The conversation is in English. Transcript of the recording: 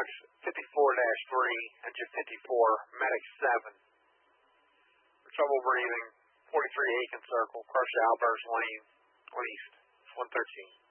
Equinox 54-3, engine 54, Medic 7. Trouble breathing, 43 Aiken Circle, Crush Albers Lane, on east, 113.